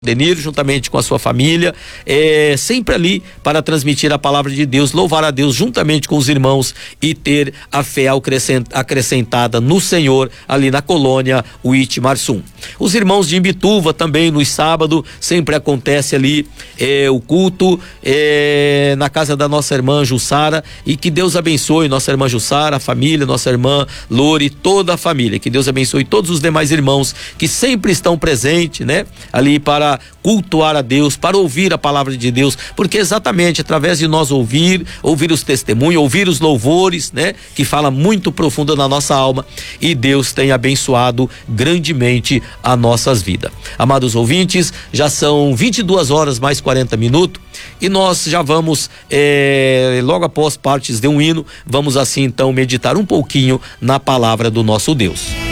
Denir, juntamente com a sua família, sempre ali para transmitir a palavra de Deus, louvar a Deus juntamente com os irmãos e ter a fé acrescentada no Senhor ali na colônia Uitmarsum. Os irmãos de Imbituva também no sábado sempre acontece ali o culto na casa da nossa irmã Jussara, e que Deus abençoe nossa irmã Jussara, a família, nossa irmã Lore, toda a família, que Deus abençoe todos os demais irmãos que sempre estão presentes, né, ali para cultuar a Deus, para ouvir a palavra de Deus, porque exatamente através de nós ouvir os testemunhos, ouvir os louvores, né, que fala muito profundo na nossa alma, e Deus tem abençoado grandemente as nossas vidas. Amados ouvintes, já são 22 horas mais 40 minutos e nós já vamos logo após partes de um hino, vamos assim então meditar um pouquinho na palavra do nosso Deus.